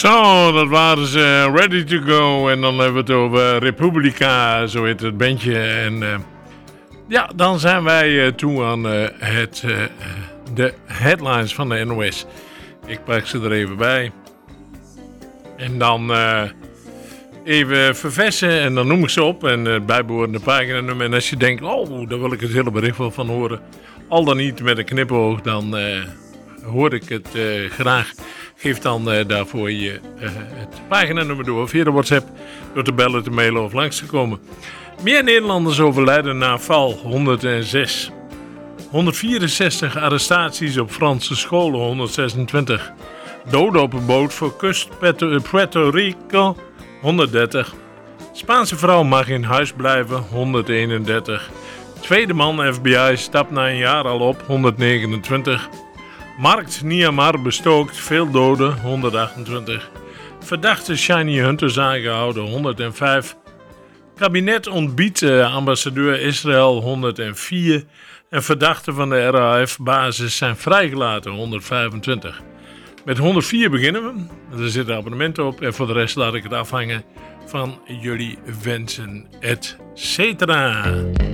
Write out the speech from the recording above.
Zo, dat waren ze, Ready to Go. En dan hebben we het over Republica, zo heet het bandje. En ja, dan zijn wij toe aan de headlines van de NOS. Ik pak ze er even bij. En dan even verversen en dan noem ik ze op. En het bijbehorende paginanummer. En als je denkt, oh, daar wil ik het hele bericht wel van horen. Al dan niet met een knipoog, dan hoor ik het graag. Geef dan daarvoor je het paginanummer door via de WhatsApp, door te bellen, te mailen of langs te komen. Meer Nederlanders overlijden na val, 106. 164 arrestaties op Franse scholen, 126. Doden op een boot voor kust Puerto Rico, 130. Spaanse vrouw mag in huis blijven, 131. Tweede man FBI stapt na een jaar al op, 129. Markt Niamar bestookt, veel doden, 128. Verdachte Shiny Hunters aangehouden, 105. Kabinet ontbiedt ambassadeur Israël, 104. En verdachten van de RAF-basis zijn vrijgelaten, 125. Met 104 beginnen we. Er zit een abonnement op. En voor de rest laat ik het afhangen van jullie wensen, et cetera.